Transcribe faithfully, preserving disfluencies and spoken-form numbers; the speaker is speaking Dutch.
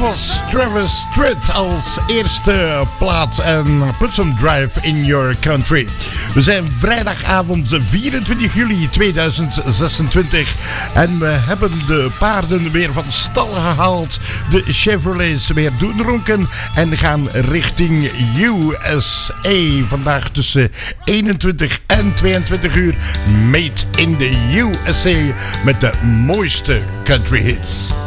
was Travis Tritt als eerste plaat en Put Some Drive in Your Country. We zijn vrijdagavond vierentwintig juli tweeduizend zesentwintig en we hebben de paarden weer van stal gehaald. De Chevrolets weer doen ronken en gaan richting U S A. Vandaag tussen eenentwintig en tweeëntwintig uur. Made in the U S A met de mooiste country hits.